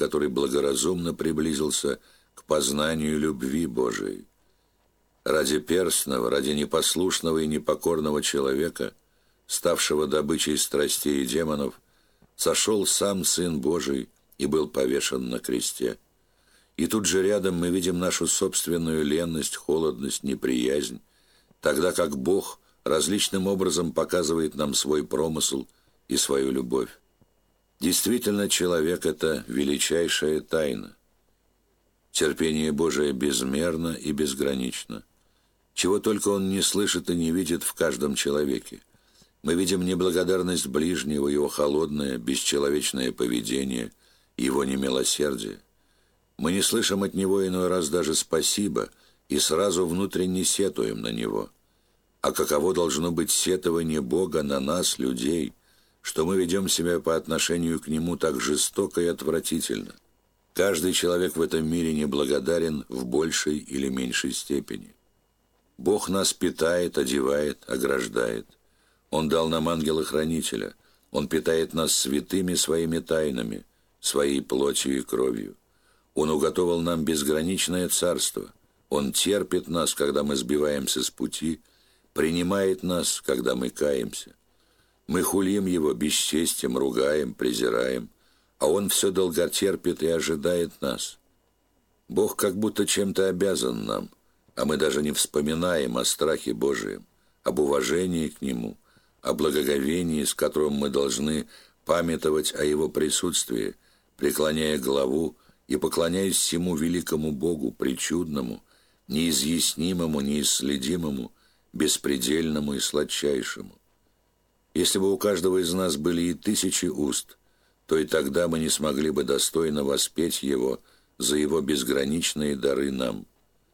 который благоразумно приблизился к познанию любви Божией. Ради перстного, ради непослушного и непокорного человека, ставшего добычей страстей и демонов, сошел сам Сын Божий и был повешен на кресте. И тут же рядом мы видим нашу собственную ленность, холодность, неприязнь, тогда как Бог различным образом показывает нам свой промысл и свою любовь. Действительно, человек – это величайшая тайна. Терпение Божие безмерно и безгранично. Чего только Он не слышит и не видит в каждом человеке. Мы видим неблагодарность ближнего, его холодное, бесчеловечное поведение, его немилосердие. Мы не слышим от него иной раз даже «спасибо» и сразу внутренне сетуем на него. А каково должно быть сетование Бога на нас, людей, что мы ведем себя по отношению к Нему так жестоко и отвратительно? Каждый человек в этом мире неблагодарен в большей или меньшей степени. Бог нас питает, одевает, ограждает. Он дал нам ангела-хранителя. Он питает нас святыми своими тайнами, своей плотью и кровью. Он уготовил нам безграничное царство. Он терпит нас, когда мы сбиваемся с пути, принимает нас, когда мы каемся. Мы хулим Его, бесчестием, ругаем, презираем, а Он все долготерпит и ожидает нас. Бог как будто чем-то обязан нам, а мы даже не вспоминаем о страхе Божием, об уважении к Нему, о благоговении, с которым мы должны памятовать о Его присутствии, преклоняя главу и поклоняясь всему великому Богу, пречудному, неизъяснимому, неисследимому, беспредельному и сладчайшему. Если бы у каждого из нас были и 1000 уст, то и тогда мы не смогли бы достойно воспеть Его за Его безграничные дары нам.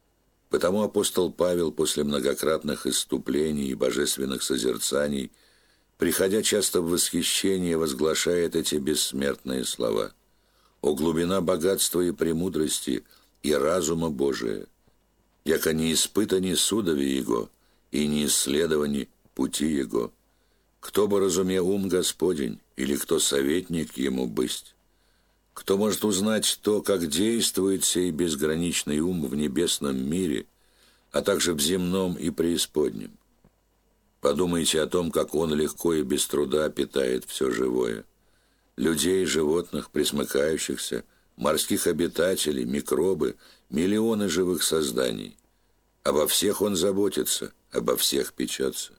Потому апостол Павел после многократных исступлений и божественных созерцаний, приходя часто в восхищение, возглашает эти бессмертные слова: «О глубина богатства и премудрости и разума Божия, яко не испытани судови Его и не исследовани пути Его. Кто бы разуме ум Господень, или кто советник Ему бысть? Кто может узнать то, как действует сей безграничный ум в небесном мире, а также в земном и преисподнем? Подумайте о том, как Он легко и без труда питает все живое. Людей, животных, пресмыкающихся, морских обитателей, микробы, миллионы живых созданий. Обо всех Он заботится, обо всех печется.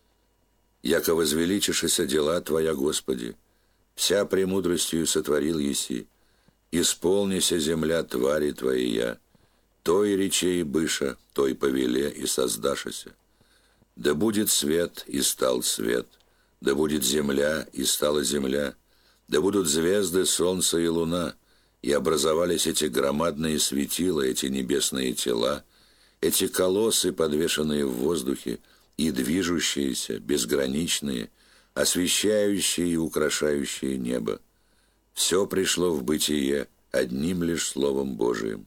Яко возвеличишися дела Твоя, Господи, вся премудростью сотворил еси, исполнися земля твари Твоя, той речей быша, той повеле и создашися. Да будет свет, и стал свет, да будет земля, и стала земля, да будут звезды, солнце и луна, и образовались эти громадные светила, эти небесные тела, эти колоссы, подвешенные в воздухе, и движущиеся, безграничные, освещающие и украшающие небо. Все пришло в бытие одним лишь Словом Божиим.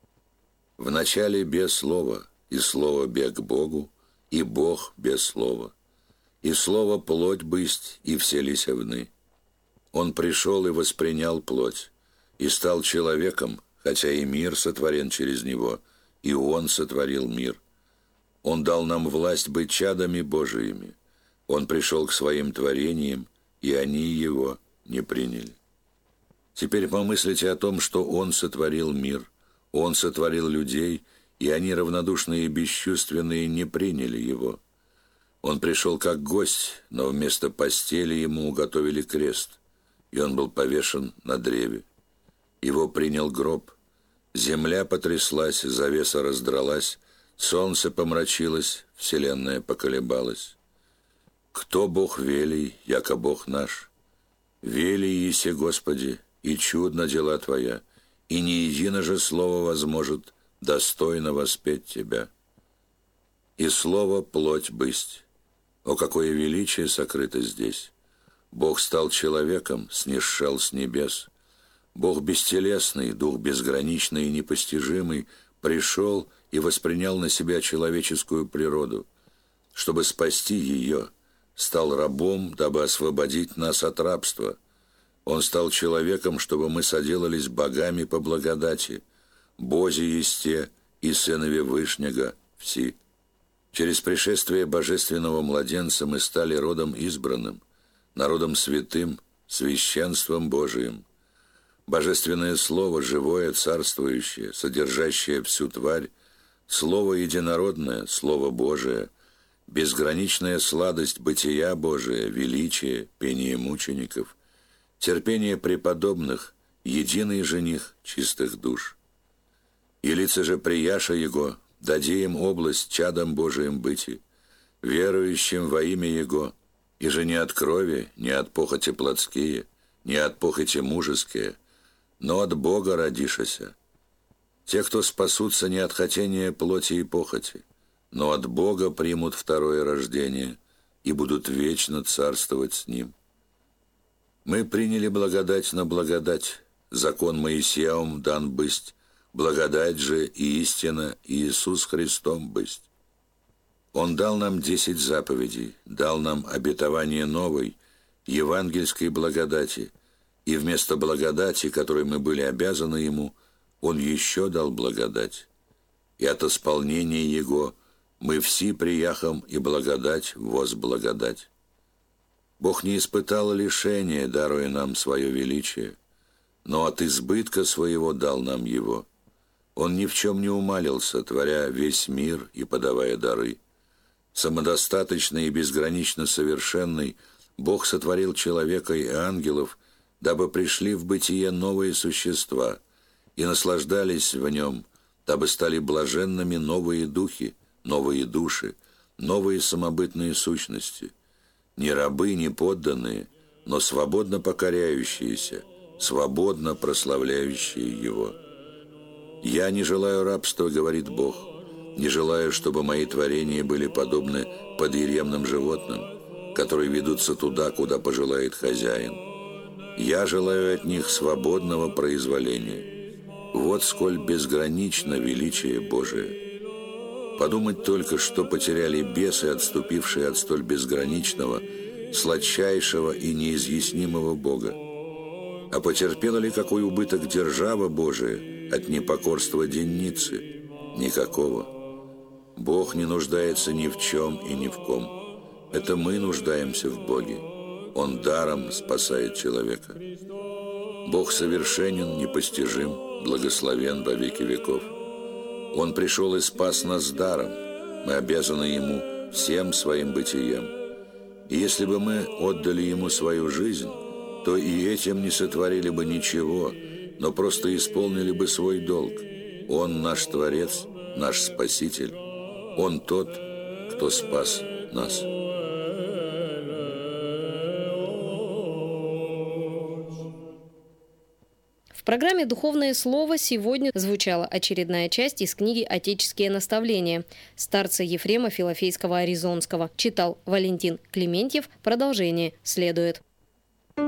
Вначале без Слова, и Слово бег Богу, и Бог без Слова. И Слово плоть бысть, и вселись вны. Он пришел и воспринял плоть, и стал человеком, хотя и мир сотворен через Него, и Он сотворил мир. Он дал нам власть быть чадами Божиими. Он пришел к своим творениям, и они Его не приняли. Теперь помыслите о том, что Он сотворил мир, Он сотворил людей, и они, равнодушные и бесчувственные, не приняли Его. Он пришел как гость, но вместо постели Ему уготовили крест, и Он был повешен на древе. Его принял гроб, земля потряслась, завеса раздралась, солнце помрачилось, вселенная поколебалась. Кто Бог велий, яко Бог наш? Велий еси, Господи, и чудно дела Твоя, и ни едино же слово возможет достойно воспеть Тебя. И слово плоть бысть. О, какое величие сокрыто здесь! Бог стал человеком, снисшел с небес. Бог бестелесный, Дух безграничный и непостижимый пришел и воспринял на себя человеческую природу, чтобы спасти ее, стал рабом, дабы освободить нас от рабства. Он стал человеком, чтобы мы соделались богами по благодати, Бози есте и сынове Вышнего вси. Через пришествие божественного младенца мы стали родом избранным, народом святым, священством Божиим. Божественное Слово, живое, царствующее, содержащее всю тварь, Слово единородное, Слово Божие, безграничная сладость бытия Божия, величие, пение мучеников, терпение преподобных, единый жених чистых душ. И лица же прияша Его, даде им область чадом Божиим быти, верующим во имя Его, и же не от крови, не от похоти плотские, не от похоти мужеские, но от Бога родишася. Те, кто спасутся не от хотения плоти и похоти, но от Бога примут второе рождение и будут вечно царствовать с Ним. Мы приняли благодать на благодать, закон Моисеевым дан бысть, благодать же и истина Иисус Христом бысть. Он дал нам 10 заповедей, дал нам обетование новой, евангельской благодати, и вместо благодати, которой мы были обязаны Ему, Он еще дал благодать. И от исполнения Его мы все прияхом и благодать возблагодать. Бог не испытал лишения, даруя нам свое величие, но от избытка своего дал нам его. Он ни в чем не умалился, творя весь мир и подавая дары. Самодостаточный и безгранично совершенный, Бог сотворил человека и ангелов, дабы пришли в бытие новые существа и наслаждались в нем, дабы стали блаженными новые духи, новые души, новые самобытные сущности, не рабы, не подданные, но свободно покоряющиеся, свободно прославляющие Его. «Я не желаю рабства, — говорит Бог, — не желаю, чтобы мои творения были подобны подъеремным животным, которые ведутся туда, куда пожелает хозяин. Я желаю от них свободного произволения. Вот сколь безгранично величие Божие. Подумать только, что потеряли бесы, отступившие от столь безграничного, сладчайшего и неизъяснимого Бога. А потерпела ли какой убыток держава Божия от непокорства денницы? Никакого. Бог не нуждается ни в чем и ни в ком. Это мы нуждаемся в Боге. Он даром спасает человека. Бог совершенен, непостижим, благословен во веки веков. Он пришел и спас нас даром. Мы обязаны Ему всем своим бытием. И если бы мы отдали Ему свою жизнь, то и этим не сотворили бы ничего, но просто исполнили бы свой долг. Он наш Творец, наш Спаситель. Он тот, кто спас нас. В программе «Духовное слово» сегодня звучала очередная часть из книги «Отеческие наставления» старца Ефрема Филофейского Аризонского. Читал Валентин Клементьев. Продолжение следует.